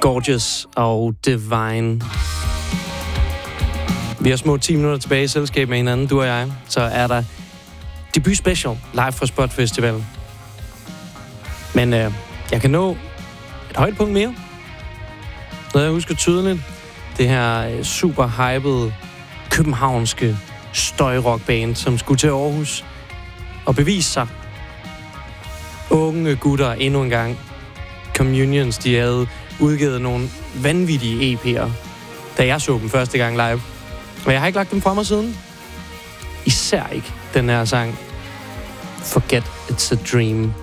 Gorgeous og Divine. Vi har små 10 minutter tilbage i selskab med hinanden, du og jeg. Så er der debut special live fra Spot Festival. Men jeg kan nå et højdepunkt mere. Noget jeg husker tydeligt. Det her super hypede københavnske støjrockband, som skulle til Aarhus og bevise sig. Unge gutter endnu en gang. Communions, de havde udgivet nogle vanvittige EP'er, da jeg så dem første gang live. Og jeg har ikke lagt dem fra mig siden. Især ikke den her sang. Forget It's a Dream.